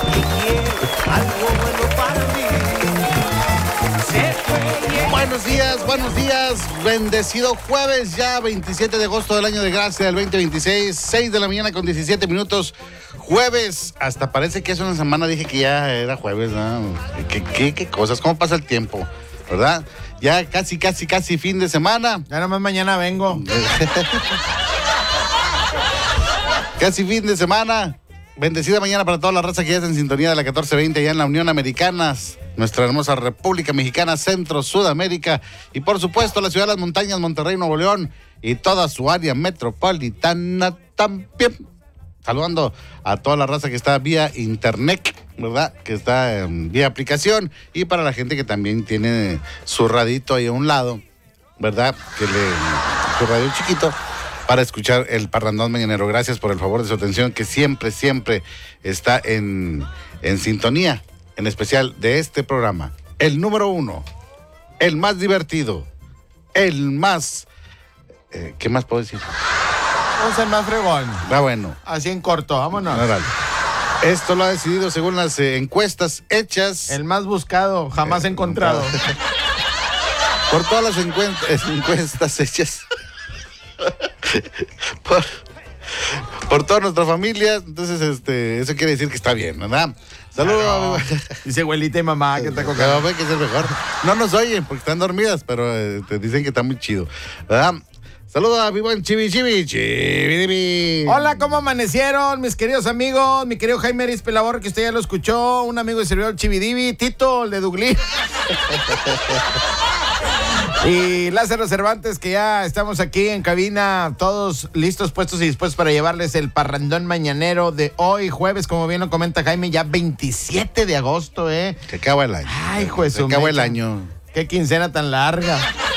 que quiere algo bueno para mí. Se fue. Buenos días, bendecido jueves ya, 27 de agosto del año de gracia del 2026, 6 de la mañana con 17 minutos, jueves, hasta parece que hace una semana dije que ya era jueves, ¿no? ¿Qué cosas? ¿Cómo pasa el tiempo? ¿Verdad? Ya casi fin de semana. Ya nomás mañana vengo. Casi fin de semana. Bendecida mañana para toda la raza que ya está en sintonía de la 1420 allá en la Unión Americana, nuestra hermosa República Mexicana, Centro, Sudamérica y por supuesto la ciudad de las montañas, Monterrey, Nuevo León y toda su área metropolitana también. Saludando a toda la raza que está vía internet, ¿verdad? Que está vía aplicación y para la gente que también tiene su radito ahí a un lado, ¿verdad? Su radio chiquito para escuchar el Parrandón Mañanero. Gracias por el favor de su atención que siempre está en sintonía, en especial de este programa. El número 1, el más divertido, el más... ¿qué más puedo decir? Vamos al más fregón. Va bueno. Así en corto, vámonos. Órale. Esto lo ha decidido según las encuestas hechas. El más buscado, jamás encontrado. Por todas las encuestas hechas. por toda nuestra familia. Entonces, eso quiere decir que está bien, ¿verdad? Saludos. No. Dice abuelita y mamá que está coqueando. Que es el mejor. No nos oyen porque están dormidas, pero te dicen que está muy chido, ¿verdad? Saludos a Vivo en Chibi. Hola, ¿cómo amanecieron mis queridos amigos? Mi querido Jaime Arispe Labor, que usted ya lo escuchó, un amigo de servidor Chibidibi, Tito, el de Duglí. Y Lázaro Cervantes, que ya estamos aquí en cabina, todos listos, puestos y dispuestos para llevarles el parrandón mañanero de hoy, jueves, como bien lo comenta Jaime, ya 27 de agosto, ¿eh? Que acaba el año. Ay, juez. Se acaba el año. Qué quincena tan larga.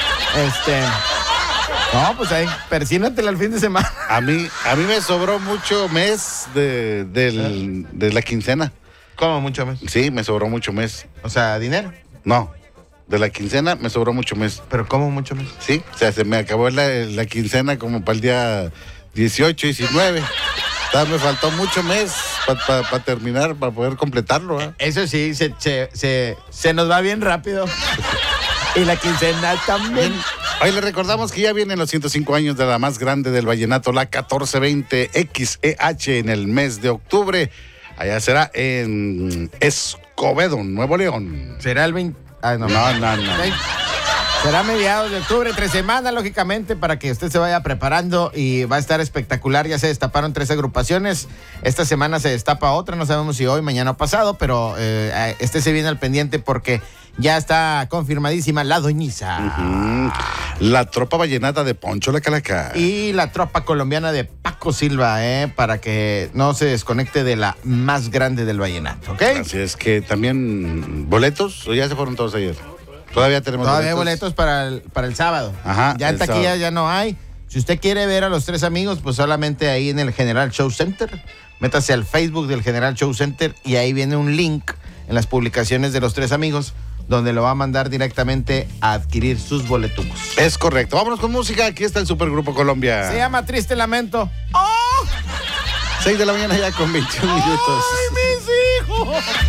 No, pues ahí, persínatela el fin de semana. A mí me sobró mucho mes de la quincena. ¿Cómo mucho mes? Sí, me sobró mucho mes. O sea, ¿dinero? No, de la quincena me sobró mucho mes. ¿Pero cómo mucho mes? Sí, o sea, se me acabó la quincena como para el día 18, 19. Me faltó mucho mes para terminar, para poder completarlo. ¿Eh? Eso sí, se nos va bien rápido. Y la quincena también. Hoy le recordamos que ya vienen los 105 años de la más grande del vallenato, la 1420 XEH, en el mes de octubre. Allá será en Escobedo, Nuevo León. ¿Será el 20? Ah, no. Será mediados de octubre, 3 semanas, lógicamente, para que usted se vaya preparando y va a estar espectacular. Ya se destaparon 3 agrupaciones. Esta semana se destapa otra, no sabemos si hoy, mañana o pasado, pero se viene al pendiente porque ya está confirmadísima la Doñiza. Uh-huh. La tropa vallenata de Poncho la Calaca. Y la tropa colombiana de Paco Silva, para que no se desconecte de la más grande del vallenato, ¿ok? Así es que también, ¿boletos? ¿O ya se fueron todos ayer? Todavía tenemos boletos para el sábado. Ajá. Ya en taquilla sábado ya no hay. Si usted quiere ver a los 3 amigos, pues solamente ahí en el General Show Center. Métase al Facebook del General Show Center y ahí viene un link en las publicaciones de los 3 amigos donde lo va a mandar directamente a adquirir sus boletucos. Es correcto. Vámonos con música. Aquí está el Supergrupo Colombia. Se llama Triste Lamento. ¡Oh! 6 de la mañana ya con 21 minutos. ¡Ay, mis hijos!